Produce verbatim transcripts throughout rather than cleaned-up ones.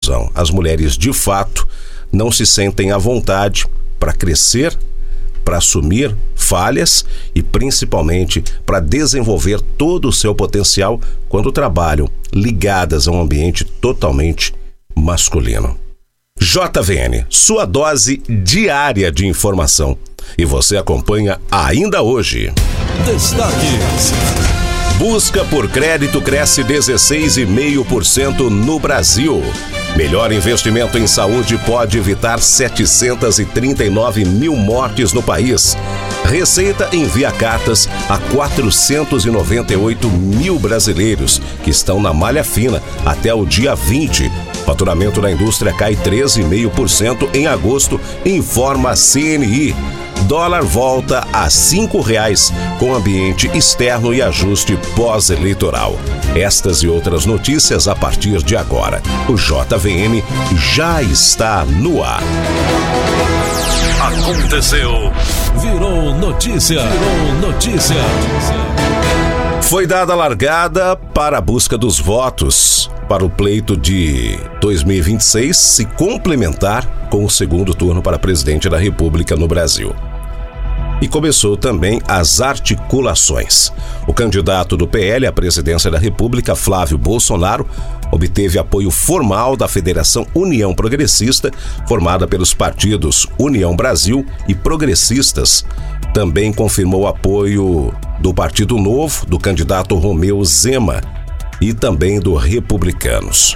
conclusão: as mulheres de fato não se sentem à vontade para crescer, para assumir falhas e principalmente para desenvolver todo o seu potencial quando trabalham ligadas a um ambiente totalmente masculino. J V N, sua dose diária de informação. E você acompanha ainda hoje. Destaques. Busca por crédito cresce dezesseis vírgula cinco por cento no Brasil. Melhor investimento em saúde pode evitar setecentos e trinta e nove mil mortes no país. Receita envia cartas a quatrocentos e noventa e oito mil brasileiros que estão na malha fina até o dia vinte. Faturamento da indústria cai treze vírgula cinco por cento em agosto, informa a C N I. Dólar volta a cinco reais, com ambiente externo e ajuste pós-eleitoral. Estas e outras notícias a partir de agora. O J V N já está no ar. Aconteceu. Virou notícia. Virou notícia. Foi dada a largada para a busca dos votos para o pleito de dois mil e vinte e seis se complementar com o segundo turno para presidente da República no Brasil. E começou também as articulações. O candidato do P L à presidência da República, Flávio Bolsonaro, obteve apoio formal da Federação União Progressista, formada pelos partidos União Brasil e Progressistas. Também confirmou apoio do Partido Novo, do candidato Romeu Zema e também do Republicanos.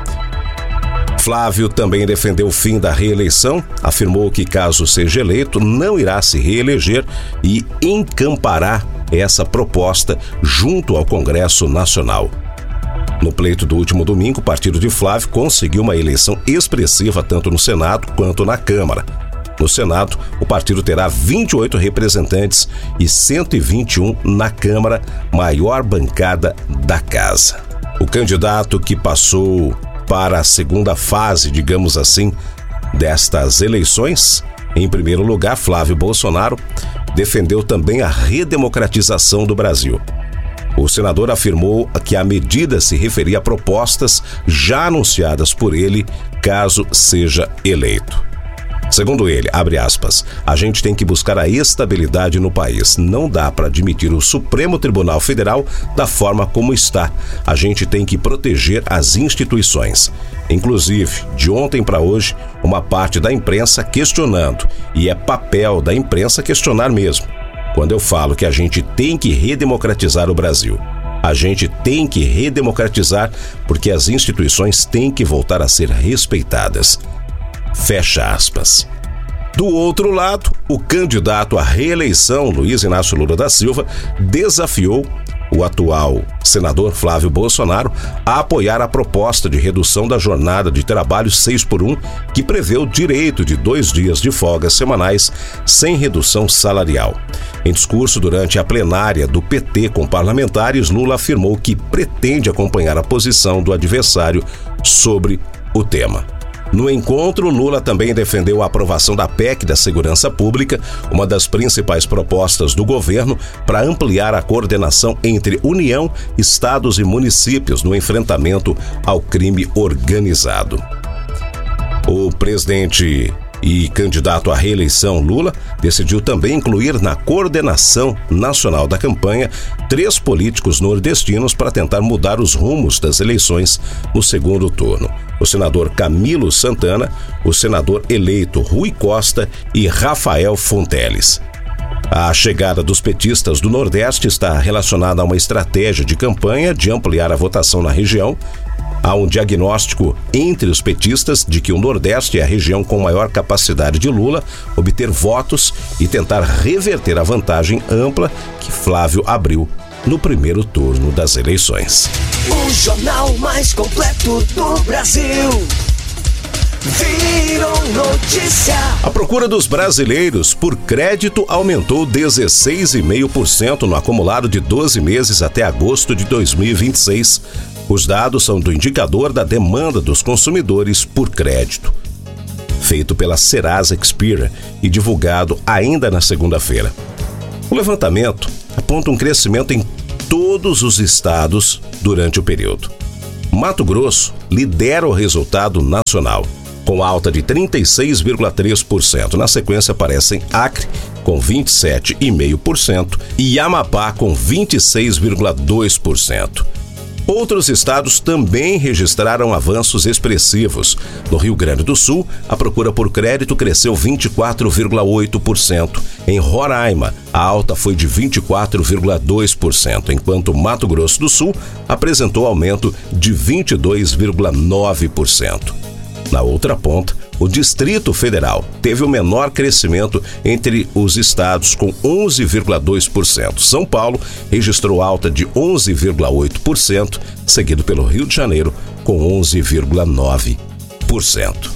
Flávio também defendeu o fim da reeleição, afirmou que, caso seja eleito, não irá se reeleger e encampará essa proposta junto ao Congresso Nacional. No pleito do último domingo, o partido de Flávio conseguiu uma eleição expressiva tanto no Senado quanto na Câmara. No Senado, o partido terá vinte e oito representantes e cento e vinte e um na Câmara, maior bancada da casa. O candidato que passou para a segunda fase, digamos assim, destas eleições, em primeiro lugar, Flávio Bolsonaro, defendeu também a redemocratização do Brasil. O senador afirmou que a medida se referia a propostas já anunciadas por ele, caso seja eleito. Segundo ele, abre aspas, a gente tem que buscar a estabilidade no país. Não dá para admitir o Supremo Tribunal Federal da forma como está. A gente tem que proteger as instituições. Inclusive, de ontem para hoje, uma parte da imprensa questionando. E é papel da imprensa questionar mesmo. Quando eu falo que a gente tem que redemocratizar o Brasil. A gente tem que redemocratizar porque as instituições têm que voltar a ser respeitadas. Fecha aspas. Do outro lado, o candidato à reeleição, Luiz Inácio Lula da Silva, desafiou o atual senador Flávio Bolsonaro a apoiar a proposta de redução da jornada de trabalho seis por um, que prevê o direito de dois dias de folga semanais sem redução salarial. Em discurso durante a plenária do P T com parlamentares, Lula afirmou que pretende acompanhar a posição do adversário sobre o tema. No encontro, Lula também defendeu a aprovação da P E C da Segurança Pública, uma das principais propostas do governo para ampliar a coordenação entre União, estados e municípios no enfrentamento ao crime organizado. O presidente e candidato à reeleição Lula decidiu também incluir na coordenação nacional da campanha três políticos nordestinos para tentar mudar os rumos das eleições no segundo turno. O senador Camilo Santana, o senador eleito Rui Costa e Rafael Fonteles. A chegada dos petistas do Nordeste está relacionada a uma estratégia de campanha de ampliar a votação na região. Há um diagnóstico entre os petistas de que o Nordeste é a região com maior capacidade de Lula obter votos e tentar reverter a vantagem ampla que Flávio abriu no primeiro turno das eleições. O jornal mais completo do Brasil. Virou notícia. A procura dos brasileiros por crédito aumentou dezesseis vírgula cinco por cento no acumulado de doze meses até agosto de dois mil e vinte e seis. Os dados são do indicador da demanda dos consumidores por crédito, feito pela Serasa Experian e divulgado ainda na segunda-feira. O levantamento aponta um crescimento em todos os estados durante o período. Mato Grosso lidera o resultado nacional, com alta de trinta e seis vírgula três por cento. Na sequência aparecem Acre, com vinte e sete vírgula cinco por cento e Amapá, com vinte e seis vírgula dois por cento. Outros estados também registraram avanços expressivos. No Rio Grande do Sul, a procura por crédito cresceu vinte e quatro vírgula oito por cento. Em Roraima, a alta foi de vinte e quatro vírgula dois por cento, enquanto Mato Grosso do Sul apresentou aumento de vinte e dois vírgula nove por cento. Na outra ponta, o Distrito Federal teve o menor crescimento entre os estados, com onze vírgula dois por cento. São Paulo registrou alta de onze vírgula oito por cento, seguido pelo Rio de Janeiro, com onze vírgula nove por cento.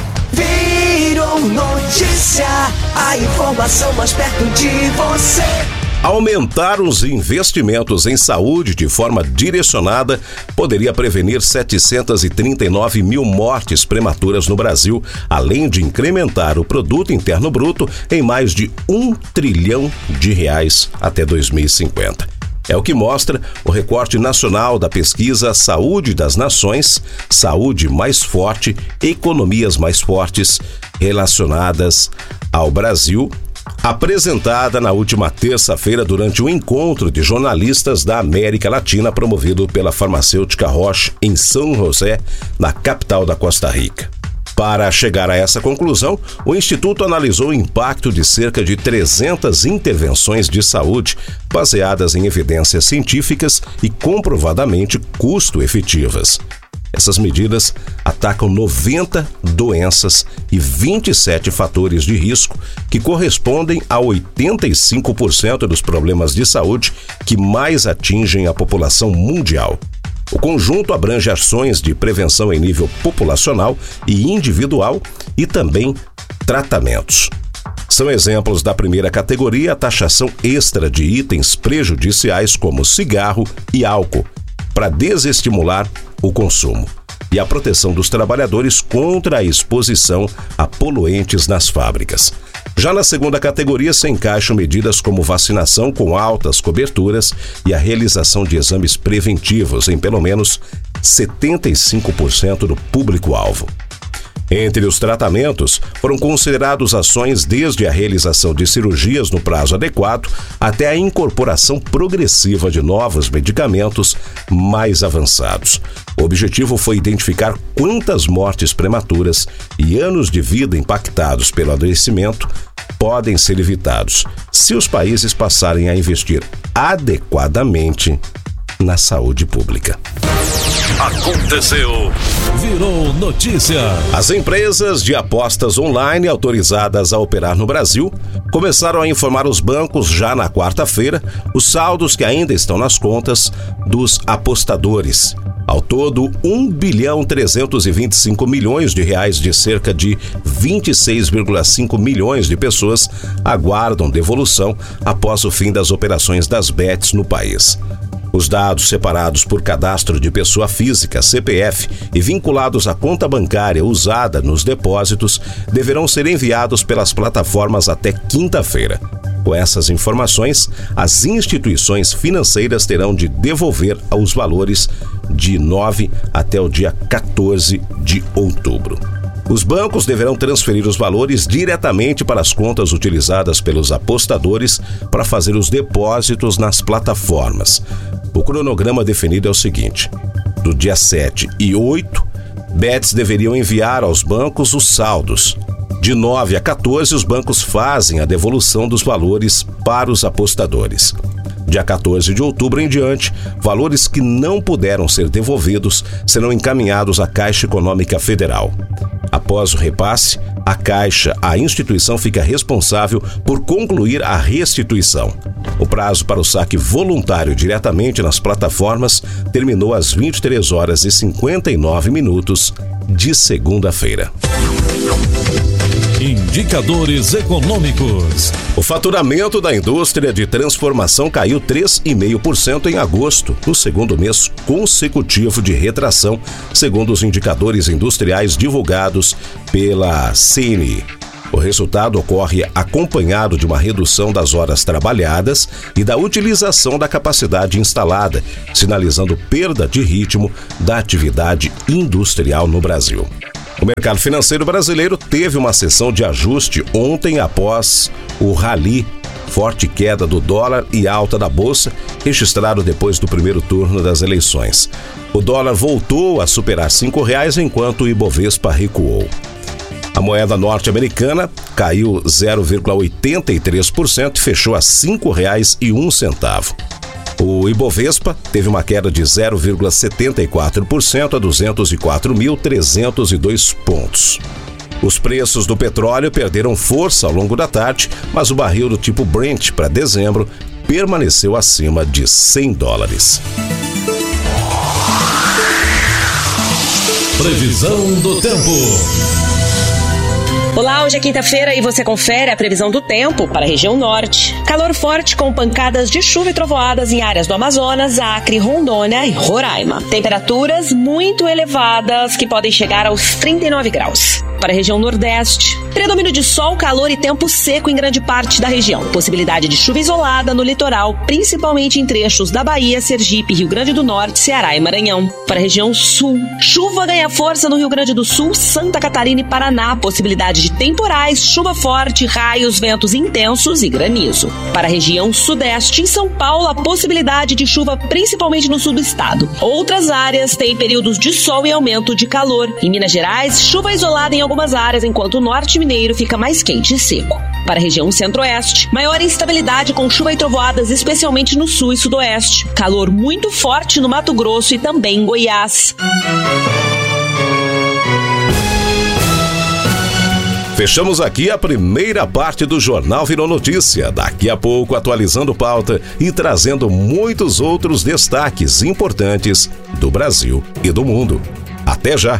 Virou notícia, a informação mais perto de você. Aumentar os investimentos em saúde de forma direcionada poderia prevenir setecentos e trinta e nove mil mortes prematuras no Brasil, além de incrementar o produto interno bruto em mais de um trilhão de reais até dois mil e cinquenta. É o que mostra o recorte nacional da pesquisa Saúde das Nações, Saúde Mais Forte, Economias Mais Fortes relacionadas ao Brasil, apresentada na última terça-feira durante um encontro de jornalistas da América Latina promovido pela farmacêutica Roche em São José, na capital da Costa Rica. Para chegar a essa conclusão, o Instituto analisou o impacto de cerca de trezentas intervenções de saúde baseadas em evidências científicas e comprovadamente custo-efetivas. Essas medidas atacam noventa doenças e vinte e sete fatores de risco que correspondem a oitenta e cinco por cento dos problemas de saúde que mais atingem a população mundial. O conjunto abrange ações de prevenção em nível populacional e individual e também tratamentos. São exemplos da primeira categoria a taxação extra de itens prejudiciais como cigarro e álcool, para desestimular o consumo, e a proteção dos trabalhadores contra a exposição a poluentes nas fábricas. Já na segunda categoria se encaixam medidas como vacinação com altas coberturas e a realização de exames preventivos em pelo menos setenta e cinco por cento do público-alvo. Entre os tratamentos, foram considerados ações desde a realização de cirurgias no prazo adequado até a incorporação progressiva de novos medicamentos mais avançados. O objetivo foi identificar quantas mortes prematuras e anos de vida impactados pelo adoecimento podem ser evitados se os países passarem a investir adequadamente na saúde pública. Aconteceu, virou notícia. As empresas de apostas online autorizadas a operar no Brasil começaram a informar os bancos já na quarta-feira os saldos que ainda estão nas contas dos apostadores. Ao todo, um bilhão trezentos e vinte e cinco milhões de reais de cerca de vinte e seis vírgula cinco milhões de pessoas aguardam devolução após o fim das operações das bets no país. Os dados separados por cadastro de pessoa física, C P F, e vinculados à conta bancária usada nos depósitos deverão ser enviados pelas plataformas até quinta-feira. Com essas informações, as instituições financeiras terão de devolver os valores de nove até o dia quatorze de outubro. Os bancos deverão transferir os valores diretamente para as contas utilizadas pelos apostadores para fazer os depósitos nas plataformas. O cronograma definido é o seguinte: do dia sete e oito, bets deveriam enviar aos bancos os saldos. De nove a quatorze, os bancos fazem a devolução dos valores para os apostadores. Dia quatorze de outubro em diante, valores que não puderam ser devolvidos serão encaminhados à Caixa Econômica Federal. Após o repasse, a Caixa, a instituição, fica responsável por concluir a restituição. O prazo para o saque voluntário diretamente nas plataformas terminou às vinte e três horas e cinquenta e nove minutos de segunda-feira. Indicadores econômicos. O faturamento da indústria de transformação caiu três vírgula cinco por cento em agosto, no segundo mês consecutivo de retração, segundo os indicadores industriais divulgados pela C N I. O resultado ocorre acompanhado de uma redução das horas trabalhadas e da utilização da capacidade instalada, sinalizando perda de ritmo da atividade industrial no Brasil. O mercado financeiro brasileiro teve uma sessão de ajuste ontem após o rally, forte queda do dólar e alta da bolsa, registrado depois do primeiro turno das eleições. O dólar voltou a superar cinco reais, enquanto o Ibovespa recuou. A moeda norte-americana caiu zero vírgula oitenta e três por cento e fechou a cinco reais e um centavo. O Ibovespa teve uma queda de zero vírgula setenta e quatro por cento a duzentos e quatro mil trezentos e dois pontos. Os preços do petróleo perderam força ao longo da tarde, mas o barril do tipo Brent para dezembro permaneceu acima de cem dólares. Previsão do tempo. Olá, hoje é quinta-feira e você confere a previsão do tempo para a região norte. Calor forte com pancadas de chuva e trovoadas em áreas do Amazonas, Acre, Rondônia e Roraima. Temperaturas muito elevadas que podem chegar aos trinta e nove graus. Para a região nordeste, predomínio de sol, calor e tempo seco em grande parte da região. Possibilidade de chuva isolada no litoral, principalmente em trechos da Bahia, Sergipe, Rio Grande do Norte, Ceará e Maranhão. Para a região sul, chuva ganha força no Rio Grande do Sul, Santa Catarina e Paraná. Possibilidade de temporais, chuva forte, raios, ventos intensos e granizo. Para a região sudeste, em São Paulo, a possibilidade de chuva principalmente no sul do estado. Outras áreas têm períodos de sol e aumento de calor. Em Minas Gerais, chuva isolada em algumas áreas, enquanto o norte mineiro fica mais quente e seco. Para a região centro-oeste, maior instabilidade com chuva e trovoadas, especialmente no sul e sudoeste. Calor muito forte no Mato Grosso e também em Goiás. Fechamos aqui a primeira parte do Jornal Virou Notícia. Daqui a pouco, atualizando pauta e trazendo muitos outros destaques importantes do Brasil e do mundo. Até já!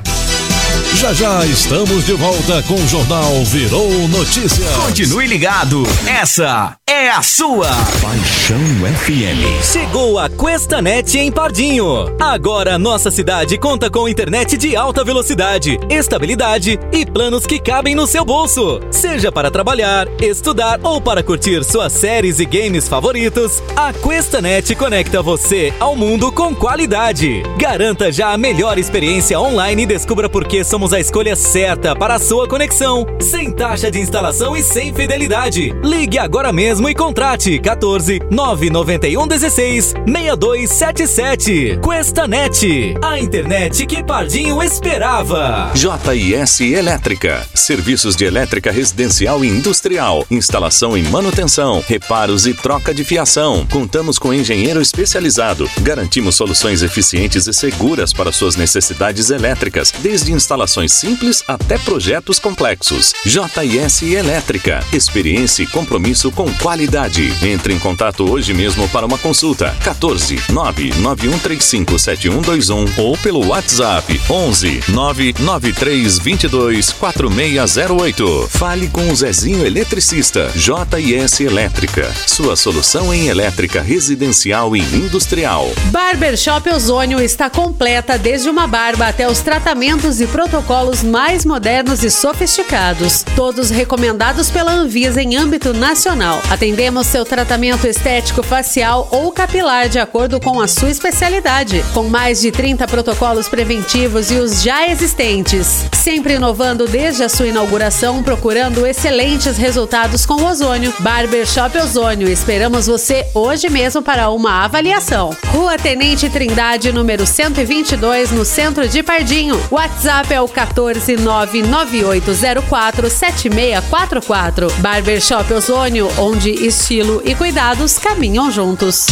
Já já estamos de volta com o Jornal Virou Notícia. Continue ligado, essa é a sua Paixão F M. Chegou a QuestaNet em Pardinho. Agora nossa cidade conta com internet de alta velocidade, estabilidade e planos que cabem no seu bolso. Seja para trabalhar, estudar ou para curtir suas séries e games favoritos, a QuestaNet conecta você ao mundo com qualidade. Garanta já a melhor experiência online e descubra por que somos a escolha certa para a sua conexão, sem taxa de instalação e sem fidelidade. Ligue agora mesmo e contrate quatorze, nove nove um, dezesseis, seis dois sete sete. QuestaNet, a internet que Pardinho esperava. J I S Elétrica, serviços de elétrica residencial e industrial, instalação e manutenção, reparos e troca de fiação. Contamos com engenheiro especializado. Garantimos soluções eficientes e seguras para suas necessidades elétricas, desde instalações simples até projetos complexos. J I S Elétrica, experiência e compromisso com qualidade. Entre em contato hoje mesmo para uma consulta. quatorze, nove nove um três cinco sete um dois um ou pelo WhatsApp onze, nove nove três dois dois, quatro seis zero oito. Fale com o Zezinho Eletricista. J I S Elétrica, sua solução em elétrica residencial e industrial. Barbershop Ozônio está completa, desde uma barba até os tratamentos e protocolos mais modernos e sofisticados, todos recomendados pela Anvisa em âmbito nacional. Atendemos seu tratamento estético facial ou capilar de acordo com a sua especialidade, com mais de trinta protocolos preventivos e os já existentes. Sempre inovando desde a sua inauguração, procurando excelentes resultados com o ozônio. Barbershop Ozônio, esperamos você hoje mesmo para uma avaliação. Rua Tenente Trindade, número cento e vinte e dois, no centro de Pardinho. WhatsApp é o quatorze, nove nove oito zero quatro, sete seis quatro quatro. Barbershop Ozônio, onde estilo e cuidados caminham juntos.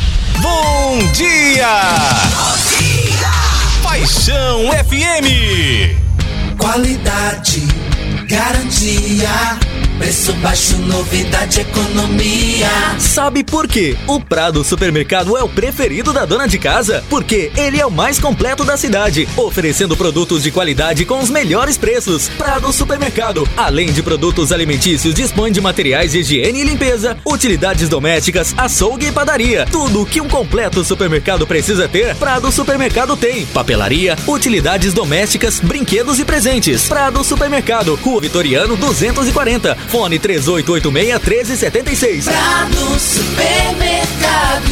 Bom dia! Bom dia! Paixão F M. Qualidade, garantia. Preço baixo, novidade, economia. Sabe por quê? O Prado Supermercado é o preferido da dona de casa, porque ele é o mais completo da cidade, oferecendo produtos de qualidade com os melhores preços. Prado Supermercado, além de produtos alimentícios, dispõe de materiais de higiene e limpeza, utilidades domésticas, açougue e padaria. Tudo o que um completo supermercado precisa ter, Prado Supermercado tem. Papelaria, utilidades domésticas, brinquedos e presentes. Prado Supermercado, Rua Vitoriano duzentos e quarenta, fone três oito oito seis, um três sete seis. Prado Supermercado,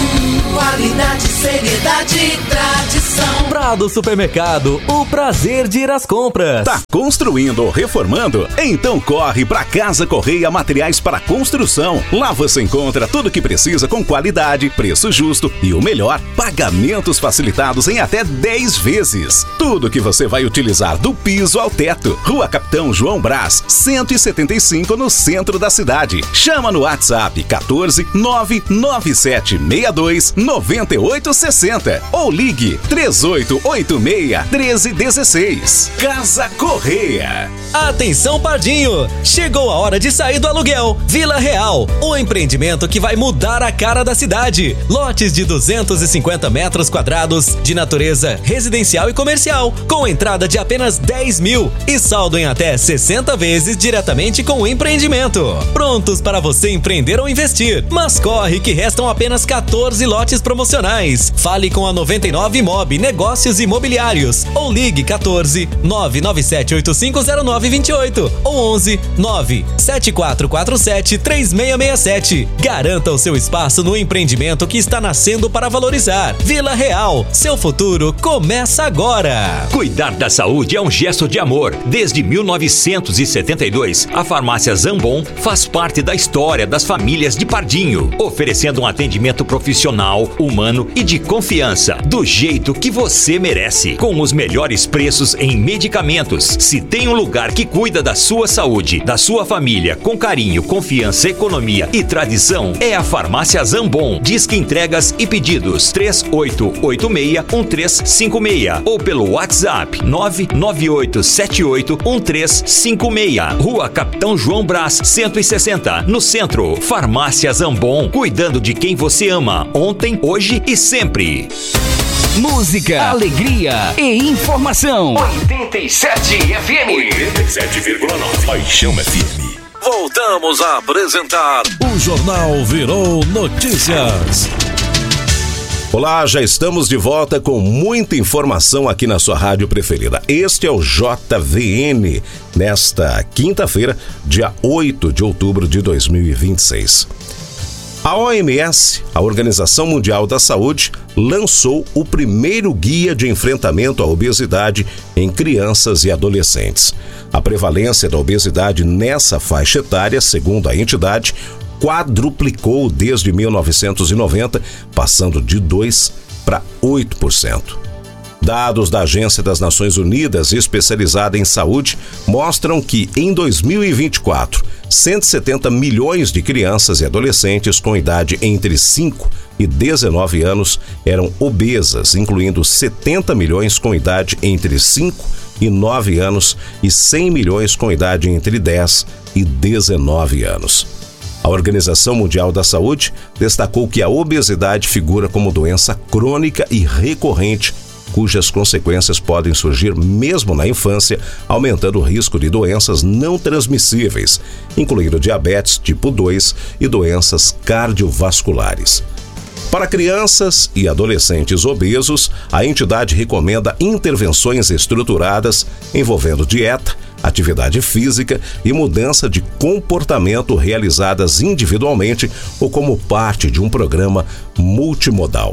qualidade, seriedade e tradição. Prado Supermercado, o prazer de ir às compras. Tá construindo ou reformando? Então corre pra Casa Correia Materiais para Construção. Lá você encontra tudo o que precisa com qualidade, preço justo e o melhor, pagamentos facilitados em até dez vezes. Tudo que você vai utilizar do piso ao teto. Rua Capitão João Brás, cento e setenta e cinco, no centro da cidade. Chama no WhatsApp quatorze, nove nove sete seis dois, nove oito seis zero ou ligue três oito oito seis, um três um seis. Casa Correia. Atenção, Pardinho! Chegou a hora de sair do aluguel. Vila Real, o empreendimento que vai mudar a cara da cidade. Lotes de duzentos e cinquenta metros quadrados de natureza residencial e comercial, com entrada de apenas dez mil e saldo em até sessenta vezes diretamente com o empreendimento. Prontos para você empreender ou investir, mas corre que restam apenas quatorze lotes promocionais. Fale com a noventa e nove Imob Negócios Imobiliários ou ligue quatorze, nove nove sete oito cinco zero nove dois oito ou onze, nove sete quatro quatro sete três seis seis sete. Garanta o seu espaço no empreendimento que está nascendo para valorizar. Vila Real, seu futuro começa agora. Cuidar da saúde é um gesto de amor. Desde mil novecentos e setenta e dois, a farmácia Zambon faz parte da história das famílias de Pardinho, oferecendo um atendimento profissional, humano e de confiança, do jeito que você merece, com os melhores preços em medicamentos. Se tem um lugar que cuida da sua saúde, da sua família, com carinho, confiança, economia e tradição, é a farmácia Zambon. Disque entregas e pedidos três oito oito seis, um três cinco seis ou pelo WhatsApp nove nove oito sete oito um três cinco seis. Rua Capitão João Brás, cento e sessenta, no centro. Farmácia Zambon, cuidando de quem você ama, ontem, hoje e sempre. Música, alegria e informação. oitenta e sete F M. oitenta e sete vírgula nove. Paixão F M. Voltamos a apresentar o Jornal Virou Notícias. Olá, já estamos de volta com muita informação aqui na sua rádio preferida. Este é o J V N, nesta quinta-feira, dia oito de outubro de dois mil e vinte e seis. A O M S, a Organização Mundial da Saúde, lançou o primeiro guia de enfrentamento à obesidade em crianças e adolescentes. A prevalência da obesidade nessa faixa etária, segundo a entidade, quadruplicou desde mil novecentos e noventa, passando de dois para oito por cento. Dados da Agência das Nações Unidas especializada em saúde mostram que, em dois mil e vinte e quatro, cento e setenta milhões de crianças e adolescentes com idade entre cinco e dezenove anos eram obesas, incluindo setenta milhões com idade entre cinco e nove anos e cem milhões com idade entre dez e dezenove anos. A Organização Mundial da Saúde destacou que a obesidade figura como doença crônica e recorrente, cujas consequências podem surgir mesmo na infância, aumentando o risco de doenças não transmissíveis, incluindo diabetes tipo dois e doenças cardiovasculares. Para crianças e adolescentes obesos, a entidade recomenda intervenções estruturadas envolvendo dieta, atividade física e mudança de comportamento realizadas individualmente ou como parte de um programa multimodal.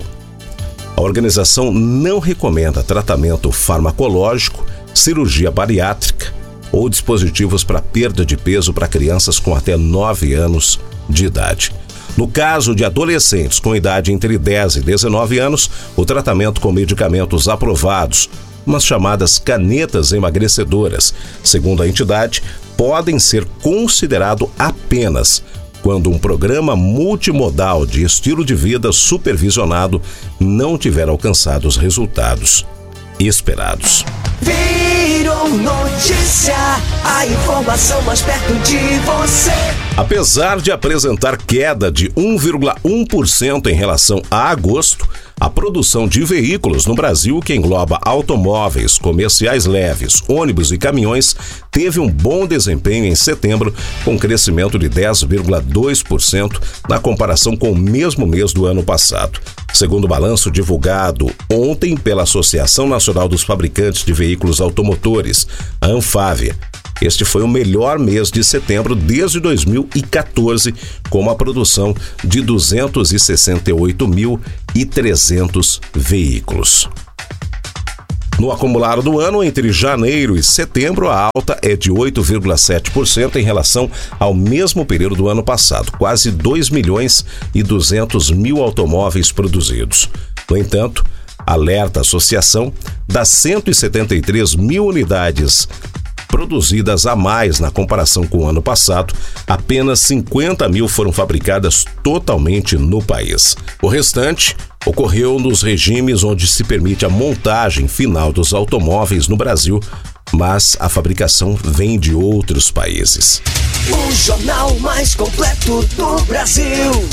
A organização não recomenda tratamento farmacológico, cirurgia bariátrica ou dispositivos para perda de peso para crianças com até nove anos de idade. No caso de adolescentes com idade entre dez e dezenove anos, o tratamento com medicamentos aprovados, umas chamadas canetas emagrecedoras, segundo a entidade, podem ser considerado apenas quando um programa multimodal de estilo de vida supervisionado não tiver alcançado os resultados esperados. Virou notícia. A informação mais perto de você. Apesar de apresentar queda de um vírgula um por cento em relação a agosto, a produção de veículos no Brasil, que engloba automóveis, comerciais leves, ônibus e caminhões, teve um bom desempenho em setembro, com crescimento de dez vírgula dois por cento na comparação com o mesmo mês do ano passado. Segundo o balanço divulgado ontem pela Associação Nacional dos Fabricantes de Veículos Automotores, a Anfávia, este foi o melhor mês de setembro desde dois mil e quatorze, com uma produção de duzentos e sessenta e oito mil e trezentos veículos. No acumulado do ano, entre janeiro e setembro, a alta é de oito vírgula sete por cento em relação ao mesmo período do ano passado, quase dois milhões e duzentos mil automóveis produzidos. No entanto, alerta a associação, das cento e setenta e três mil unidades produzidas a mais na comparação com o ano passado, apenas cinquenta mil foram fabricadas totalmente no país. O restante ocorreu nos regimes onde se permite a montagem final dos automóveis no Brasil, mas a fabricação vem de outros países. O jornal mais completo do Brasil.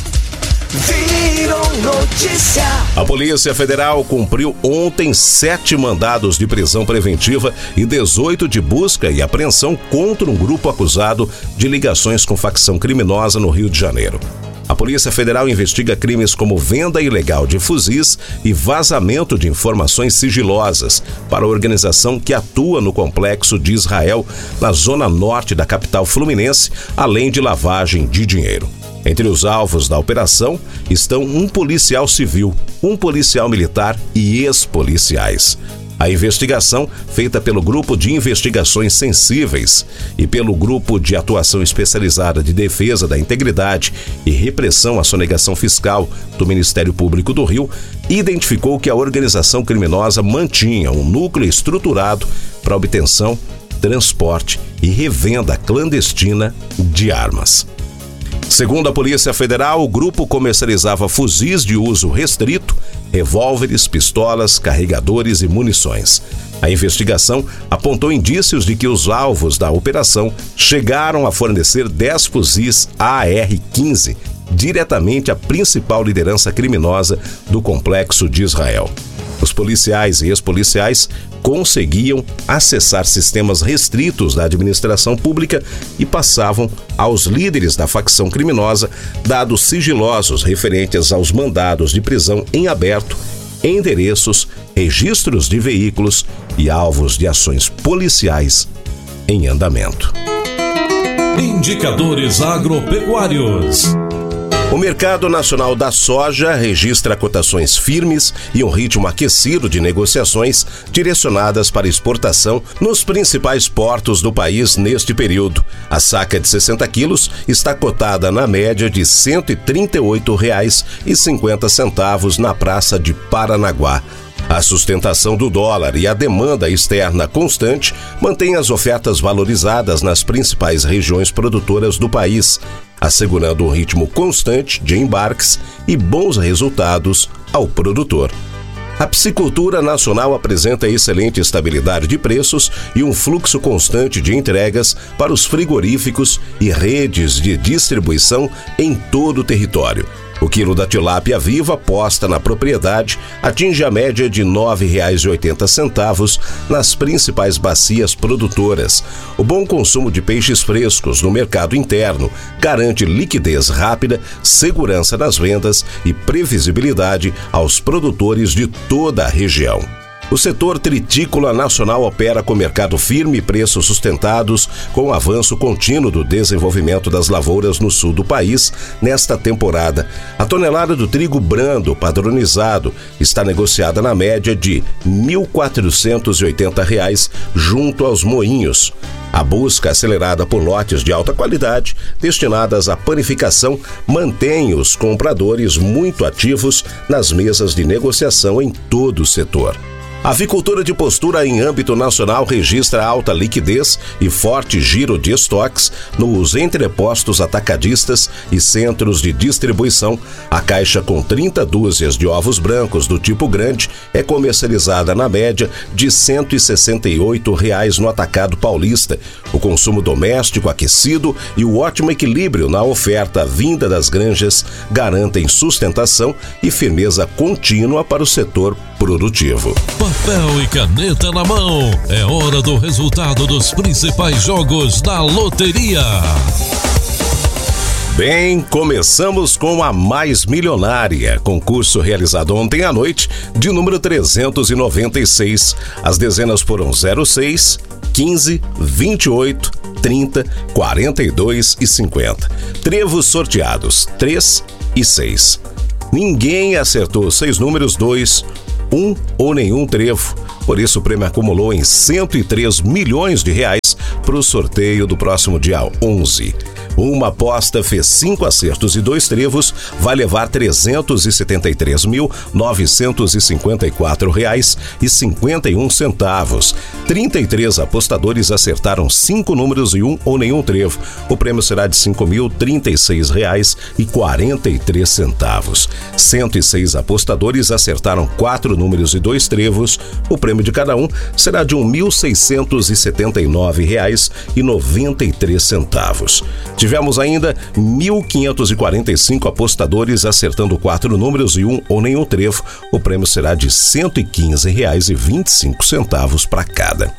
Virou notícia. A Polícia Federal cumpriu ontem sete mandados de prisão preventiva e dezoito de busca e apreensão contra um grupo acusado de ligações com facção criminosa no Rio de Janeiro. A Polícia Federal investiga crimes como venda ilegal de fuzis e vazamento de informações sigilosas para a organização que atua no Complexo de Israel, na zona norte da capital fluminense, além de lavagem de dinheiro. Entre os alvos da operação estão um policial civil, um policial militar e ex-policiais. A investigação, feita pelo Grupo de Investigações Sensíveis e pelo Grupo de Atuação Especializada de Defesa da Integridade e Repressão à Sonegação Fiscal do Ministério Público do Rio, identificou que a organização criminosa mantinha um núcleo estruturado para obtenção, transporte e revenda clandestina de armas. Segundo a Polícia Federal, o grupo comercializava fuzis de uso restrito, revólveres, pistolas, carregadores e munições. A investigação apontou indícios de que os alvos da operação chegaram a fornecer dez fuzis A R quinze diretamente à principal liderança criminosa do Complexo de Israel. Os policiais e ex-policiais conseguiam acessar sistemas restritos da administração pública e passavam aos líderes da facção criminosa dados sigilosos referentes aos mandados de prisão em aberto, endereços, registros de veículos e alvos de ações policiais em andamento. Indicadores agropecuários. O mercado nacional da soja registra cotações firmes e um ritmo aquecido de negociações direcionadas para exportação nos principais portos do país neste período. A saca de sessenta quilos está cotada na média de cento e trinta e oito reais e cinquenta centavos na Praça de Paranaguá. A sustentação do dólar e a demanda externa constante mantêm as ofertas valorizadas nas principais regiões produtoras do país, assegurando um ritmo constante de embarques e bons resultados ao produtor. A piscicultura nacional apresenta excelente estabilidade de preços e um fluxo constante de entregas para os frigoríficos e redes de distribuição em todo o território. O quilo da tilápia viva posta na propriedade atinge a média de nove reais e oitenta centavos nas principais bacias produtoras. O bom consumo de peixes frescos no mercado interno garante liquidez rápida, segurança nas vendas e previsibilidade aos produtores de toda a região. O setor tritícola nacional opera com mercado firme e preços sustentados, com o avanço contínuo do desenvolvimento das lavouras no sul do país nesta temporada. A tonelada do trigo brando padronizado está negociada na média de mil quatrocentos e oitenta reais junto aos moinhos. A busca acelerada por lotes de alta qualidade, destinadas à panificação, mantém os compradores muito ativos nas mesas de negociação em todo o setor. A avicultura de postura em âmbito nacional registra alta liquidez e forte giro de estoques nos entrepostos atacadistas e centros de distribuição. A caixa com trinta dúzias de ovos brancos do tipo grande é comercializada na média de cento e sessenta e oito reais no atacado paulista. O consumo doméstico aquecido e o ótimo equilíbrio na oferta vinda das granjas garantem sustentação e firmeza contínua para o setor produtivo. Papel e caneta na mão, é hora do resultado dos principais jogos da loteria. Bem, começamos com a Mais Milionária, concurso realizado ontem à noite, de número trezentos e noventa e seis. As dezenas foram zero seis, quinze, vinte e oito, trinta, quarenta e dois e cinquenta. Trevos sorteados, três e seis. Ninguém acertou seis números, dois, um ou nenhum trevo. Por isso o prêmio acumulou em cento e três milhões de reais para o sorteio do próximo dia onze. Uma aposta fez cinco acertos e dois trevos, vai levar trezentos e setenta e três mil, novecentos e cinquenta e quatro reais e cinquenta e um centavos. trinta e três apostadores acertaram cinco números e um ou nenhum trevo. O prêmio será de cinco mil, trinta e seis reais e quarenta e três centavos. cento e seis apostadores acertaram quatro números e dois trevos. O prêmio de cada um será de um mil seiscentos e setenta e nove reais e noventa e três centavos. Tivemos ainda mil quinhentos e quarenta e cinco apostadores acertando quatro números e um ou nenhum trevo. O prêmio será de cento e quinze reais e vinte e cinco centavos para cada.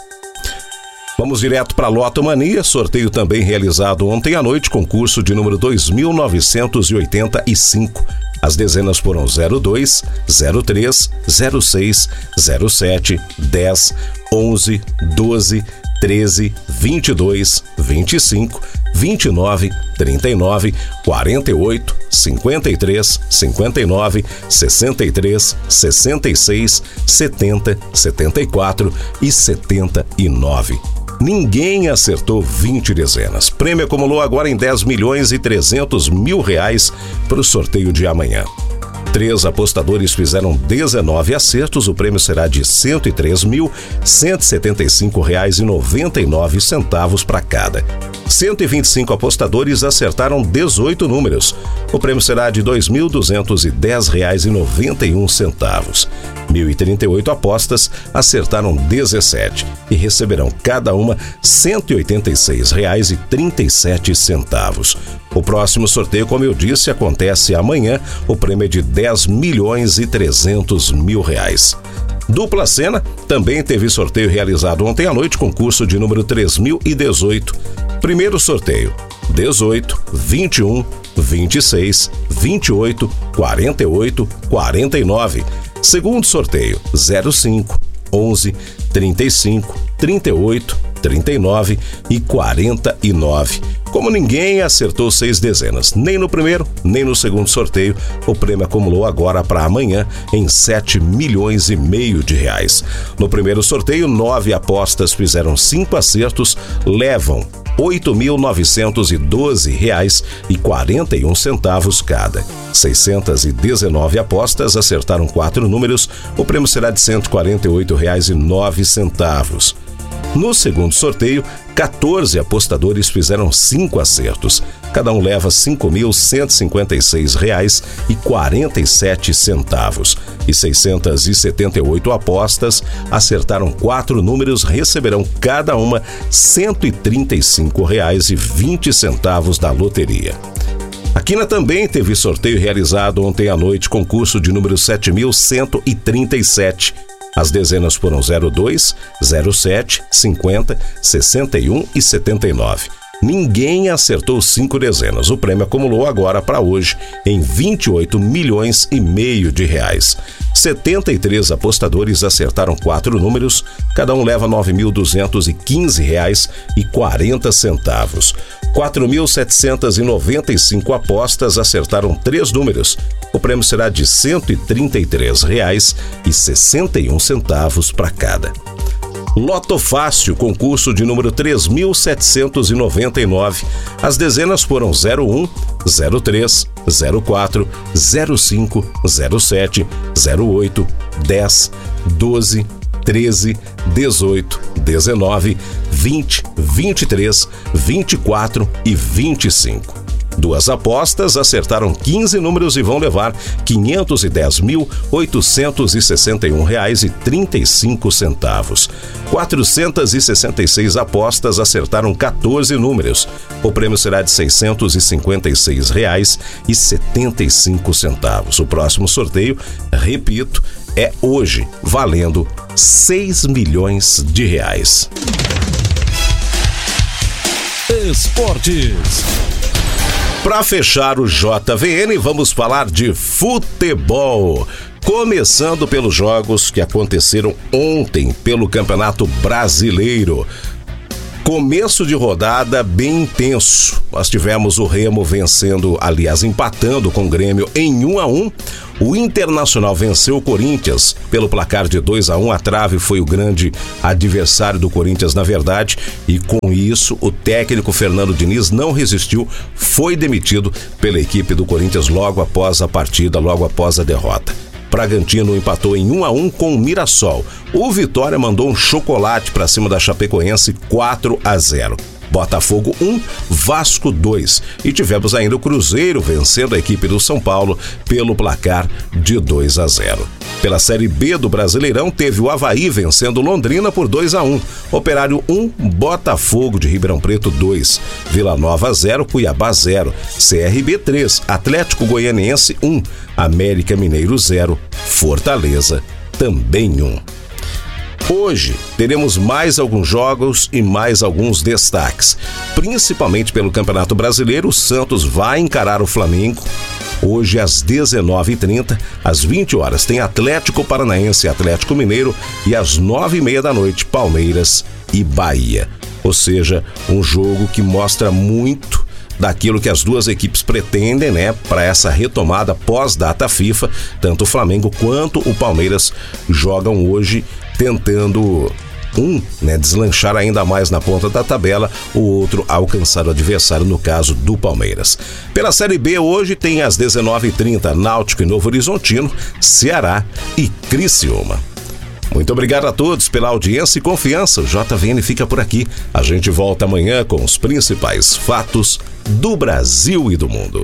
Vamos direto para a Lotomania, sorteio também realizado ontem à noite, concurso de número dois mil novecentos e oitenta e cinco. As dezenas foram zero dois, zero três, zero seis, zero sete, dez, onze, doze, treze, vinte e dois, vinte e cinco, vinte e nove, trinta e nove, quarenta e oito, cinquenta e três, cinquenta e nove, sessenta e três, sessenta e seis, setenta, setenta e quatro e setenta e nove. Ninguém acertou vinte dezenas. Prêmio acumulou agora em dez milhões e trezentos mil reais para o sorteio de amanhã. Três apostadores fizeram dezenove acertos, o prêmio será de cento e três mil, cento e setenta e cinco reais e noventa e nove centavos para cada. cento e vinte e cinco apostadores acertaram dezoito números. O prêmio será de dois mil duzentos e dez reais e noventa e um centavos. mil e trinta e oito apostas acertaram dezessete e receberão cada uma cento e oitenta e seis reais e trinta e sete centavos. O próximo sorteio, como eu disse, acontece amanhã. O prêmio é de dez milhões e trezentos mil reais. Dupla Sena também teve sorteio realizado ontem à noite, concurso de número três mil e dezoito. Primeiro sorteio, dezoito, vinte e um, vinte e seis, vinte e oito, quarenta e oito, quarenta e nove. Segundo sorteio, zero cinco, onze, trinta e cinco, trinta e oito, trinta e nove e quarenta e nove. Como ninguém acertou seis dezenas, nem no primeiro, nem no segundo sorteio, o prêmio acumulou agora para amanhã em sete milhões e meio de reais. No primeiro sorteio, nove apostas fizeram cinco acertos, levam oito mil novecentos e doze reais e quarenta e um centavos cada. seiscentas e dezenove apostas acertaram quatro números, o prêmio será de cento e quarenta e oito reais e nove centavos. No segundo sorteio, quatorze apostadores fizeram cinco acertos. Cada um leva cinco mil cento e cinquenta e seis reais e quarenta e sete centavos. E seiscentas e setenta e oito apostas acertaram quatro números, receberão cada uma cento e trinta e cinco reais e vinte centavos da loteria. A Quina também teve sorteio realizado ontem à noite, concurso de número sete mil cento e trinta e sete. As dezenas foram zero dois, zero sete, cinquenta, sessenta e um e setenta e nove. Ninguém acertou cinco dezenas. O prêmio acumulou agora para hoje em vinte e oito milhões e meio de reais. setenta e três apostadores acertaram quatro números, cada um leva nove mil duzentos e quinze reais e quarenta centavos. quatro mil setecentas e noventa e cinco apostas acertaram três números. O prêmio será de cento e trinta e três reais e sessenta e um centavos para cada. Loto Fácil, concurso de número três mil setecentos e noventa e nove. As dezenas foram zero um, zero três, zero quatro, zero cinco, zero sete, zero oito, dez, doze, treze, dezoito, dezenove, vinte, vinte e três, vinte e quatro e vinte e cinco. Duas apostas acertaram quinze números e vão levar quinhentos e dez mil, oitocentos e sessenta e um reais e trinta e cinco centavos. quatrocentas e sessenta e seis apostas acertaram quatorze números. O prêmio será de seiscentos e cinquenta e seis reais e setenta e cinco centavos. O próximo sorteio, repito, é hoje, valendo seis milhões de reais. Esportes. Para fechar o J V N, vamos falar de futebol. Começando pelos jogos que aconteceram ontem pelo Campeonato Brasileiro. Começo de rodada bem intenso. Nós tivemos o Remo vencendo, aliás, empatando com o Grêmio em um a um. O Internacional venceu o Corinthians pelo placar de dois a um. A trave foi o grande adversário do Corinthians, na verdade, e com isso o técnico Fernando Diniz não resistiu, foi demitido pela equipe do Corinthians logo após a partida, logo após a derrota. Bragantino empatou em um a um com o Mirassol. O Vitória mandou um chocolate para cima da Chapecoense, quatro a zero. Botafogo um, Vasco dois. E tivemos ainda o Cruzeiro vencendo a equipe do São Paulo pelo placar de dois a zero. Pela Série B do Brasileirão, teve o Avaí vencendo Londrina por dois a um. Operário um, Botafogo de Ribeirão Preto dois. Vila Nova zero, Cuiabá zero. C R B três, Atlético Goianiense um. América Mineiro zero. Fortaleza também um. Hoje teremos mais alguns jogos e mais alguns destaques. Principalmente pelo Campeonato Brasileiro, o Santos vai encarar o Flamengo. Hoje às dezenove e trinta, às vinte horas, tem Atlético Paranaense e Atlético Mineiro e às nove e meia da noite, Palmeiras e Bahia. Ou seja, um jogo que mostra muito daquilo que as duas equipes pretendem, né, para essa retomada pós-data FIFA. Tanto o Flamengo quanto o Palmeiras jogam hoje tentando um, né, deslanchar ainda mais na ponta da tabela, o outro alcançar o adversário, no caso do Palmeiras. Pela Série B, hoje tem às dezenove e trinta, Náutico e Novo Horizontino, Ceará e Criciúma. Muito obrigado a todos pela audiência e confiança. O J V N fica por aqui. A gente volta amanhã com os principais fatos do Brasil e do mundo.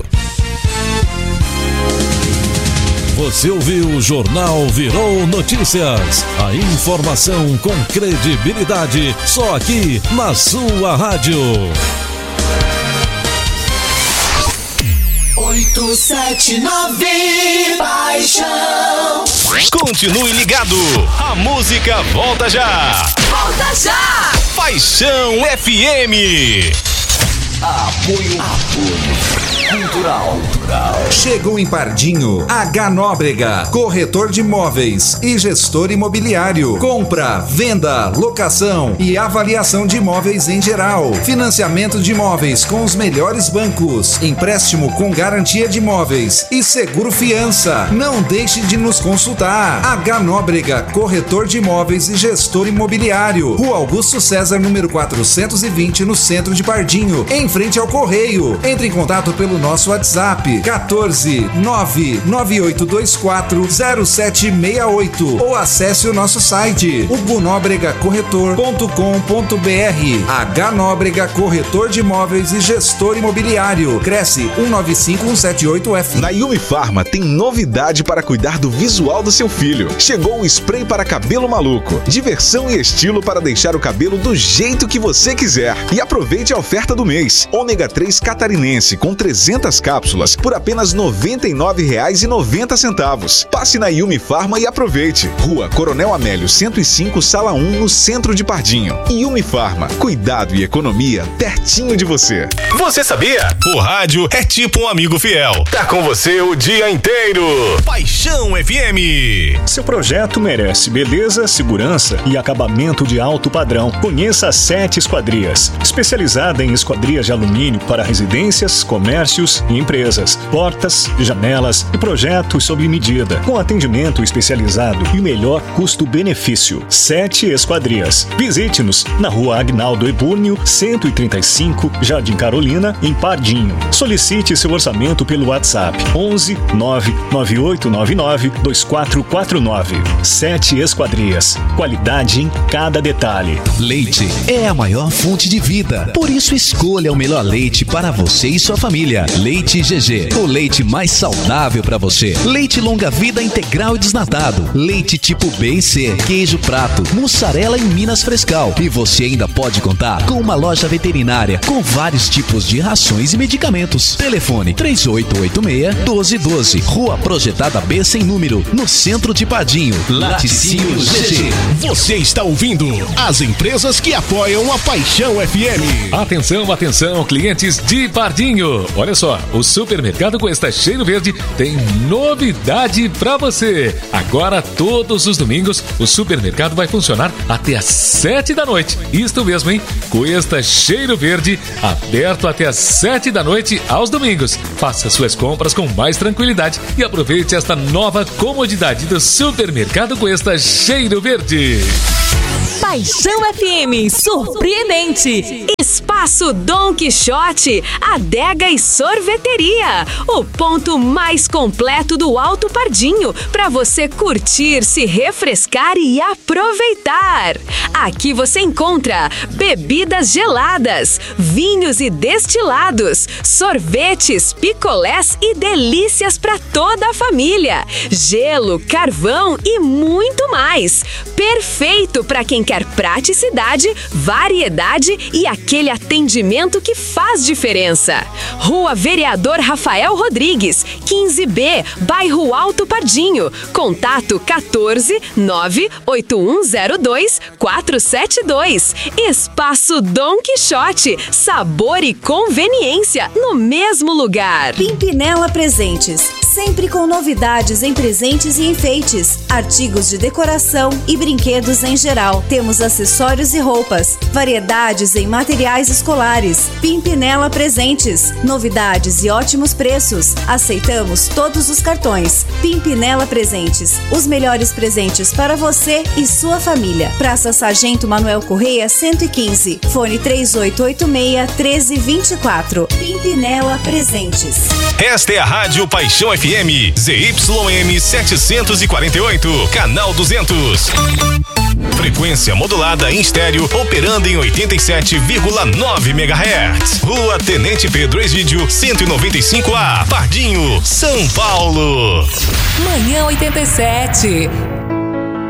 Você ouviu o Jornal Virou Notícias. A informação com credibilidade, só aqui na sua rádio. oito sete nove Paixão. Continue ligado, a música volta já. Volta já. Paixão F M. Apoio. Apoio. Cultural. Cultural. Chegou em Pardinho, H Nóbrega, corretor de imóveis e gestor imobiliário. Compra, venda, locação e avaliação de imóveis em geral. Financiamento de imóveis com os melhores bancos. Empréstimo com garantia de imóveis e seguro fiança. Não deixe de nos consultar. H Nóbrega, corretor de imóveis e gestor imobiliário. Rua Augusto César, número quatrocentos e vinte, no centro de Pardinho, em frente ao Correio. Entre em contato pelo nosso WhatsApp quatorze, nove nove oito dois quatro, zero sete seis oito ou acesse o nosso site hugo nóbrega corretor ponto com ponto b r. H Nóbrega, corretor de imóveis e gestor imobiliário. Cresce um nove cinco um sete oito F. Na Yumi Pharma tem novidade para cuidar do visual do seu filho. Chegou o spray para cabelo maluco. Diversão e estilo para deixar o cabelo do jeito que você quiser. E aproveite a oferta do mês. Ômega três catarinense com trezentas cápsulas por apenas noventa e nove reais e noventa centavos. Passe na Yumi Pharma e aproveite. Rua Coronel Amélio cento e cinco, sala um, no centro de Pardinho. Yumi Pharma, cuidado e economia pertinho de você. Você sabia? O rádio é tipo um amigo fiel. Tá com você o dia inteiro. Paixão F M. Seu projeto merece beleza, segurança e acabamento de alto padrão. Conheça a Sete Esquadrias, especializada em esquadrias de alumínio para residências, comércios e empresas. portas, janelas e projetos sob medida, com atendimento especializado e o melhor custo-benefício. Sete Esquadrias. Visite-nos na Rua Agnaldo Ebúrnio, cento e trinta e cinco, Jardim Carolina, em Pardinho. Solicite seu orçamento pelo WhatsApp onze nove nove oito nove nove dois quatro quatro nove. Sete Esquadrias. Qualidade em cada detalhe. Leite é a maior fonte de vida. Por isso escolha o melhor leite para você e sua família. Leite G G, o leite mais saudável para você. Leite longa vida integral e desnatado. Leite tipo B e C, queijo prato, mussarela em Minas Frescal. E você ainda pode contar com uma loja veterinária com vários tipos de rações e medicamentos. Telefone três oito oito seis, um dois um dois. Rua Projetada B sem número, no centro de Pardinho. Laticínio G G. Você está ouvindo as empresas que apoiam a Paixão F M. Atenção, atenção, clientes de Pardinho. Olha só, o Supermercado Cuesta Cheiro Verde tem novidade pra você. Agora, todos os domingos, o supermercado vai funcionar até às sete da noite. Isto mesmo, hein? Cuesta Cheiro Verde, aberto até às sete da noite aos domingos. Faça suas compras com mais tranquilidade e aproveite esta nova comodidade do Supermercado Cuesta Cheiro Verde. Paixão F M, surpreendente. Espaço Dom Quixote, adega e sorveteria. O ponto mais completo do Alto Pardinho, para você curtir, se refrescar e aproveitar. Aqui você encontra bebidas geladas, vinhos e destilados, sorvetes, picolés e delícias para toda a família. Gelo, carvão e muito mais. Perfeito para quem quer praticidade, variedade e aquele atendimento que faz diferença. Rua Vereador Rafael Rodrigues, quinze B, bairro Alto Pardinho. Contato quatorze, nove oito um zero dois, quatro sete dois. Espaço Dom Quixote, sabor e conveniência no mesmo lugar. Pimpinela Presentes, sempre com novidades em presentes e enfeites, artigos de decoração e brinquedos em geral. Temos acessórios e roupas, variedades em materiais escolares. Pimpinela Presentes, novidades e ótimos preços. Aceitamos todos os cartões. Pimpinela Presentes, os melhores presentes para você e sua família. Praça Sargento Manuel Correia, cento e quinze. Fone três oito oito seis, um três dois quatro. Pimpinela Presentes. Esta é a Rádio Paixão F M, Z Y M setecentos e quarenta e oito, canal duzentos. Frequência modulada em estéreo, operando em oitenta e sete vírgula nove megahertz. Rua Tenente Pedro Egídio, cento e noventa e cinco A, Pardinho, São Paulo. Manhã oitenta e sete.